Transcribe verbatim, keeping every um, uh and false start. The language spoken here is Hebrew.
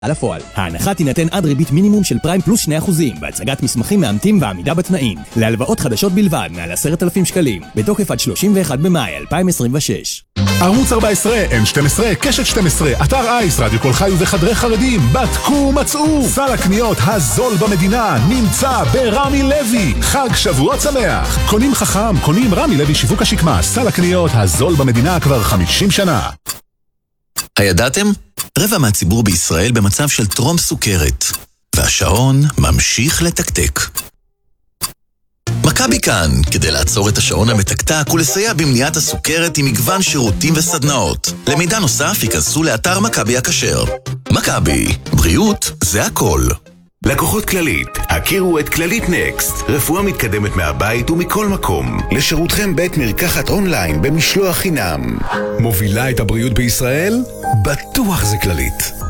על הפועל. ההנחה תינתן עד ריבית מינימום של פריים פלוס שני אחוזים, בהצגת מסמכים מאמתים ועמידה בתנאים. להלוואות חדשות בלבד, מעל עשרת אלפים שקלים. בתוקף עד שלושים ואחד במאי אלפיים עשרים ושש. ערוץ ארבע עשרה, אם שתים עשרה, קשת שתים עשרה, אתר אייס, רדיו כל חי ובחדרי חרדים. בדקו, מצאו. סל הקניות הזול במדינה נמצא ברמי לוי. חג שבועות שמח. קונים חכם, קונים רמי לוי שיווק השקמה. סל הקניות הזול במדינה כבר חמישים שנה. הידעתם? רבע מהציבור בישראל במצב של טרום סוכרת, והשעון ממשיך לתקתק. מכבי כאן, כדי לעצור את השעון המתקתק ולסייע במניעת הסוכרת עם מגוון שירותים וסדנאות. למידע נוסף ייכנסו לאתר מכבי הכשר. מכבי, בריאות זה הכל. לקוחות כללית, הכירו את כללית נקסט, רפואה מתקדמת מהבית ומכל מקום. לשירותכם בית מרקחת אונליין במשלוח חינם. מובילה את הבריאות בישראל? בטוח זה כללית.